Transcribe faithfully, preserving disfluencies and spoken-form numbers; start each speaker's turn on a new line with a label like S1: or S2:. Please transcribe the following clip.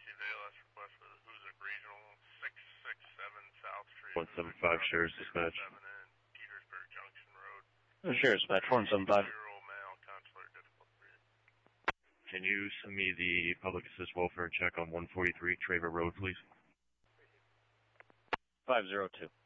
S1: received A L S request for the Hoosick Regional six six seven South Street.
S2: one seven five, Sheriff's Dispatch.
S1: And Petersburg Junction Road.
S3: Sheriff's Dispatch, one seven five.
S1: Year-old male, consular difficult breed.
S2: Can you send me the public assist welfare check on one forty-three Traver Road, please?
S3: five zero two.